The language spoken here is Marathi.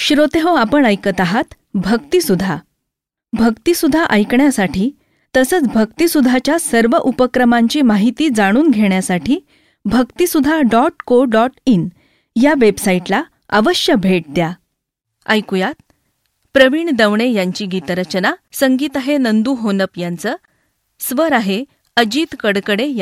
श्रोतेहो, आपण ऐकत आहात भक्तिसुधा. भक्तिसुधा ऐकण्यासाठी तसंच भक्तिसुधाच्या सर्व उपक्रमांची माहिती जाणून घेण्यासाठी भक्तिसुधा.co.in या वेबसाईटला अवश्य भेट द्या. ऐकूयात प्रवीण दवणे यांची गीतरचना. संगीत आहे नंदू होनप यांचं. स्वर आहे अजित कडकडे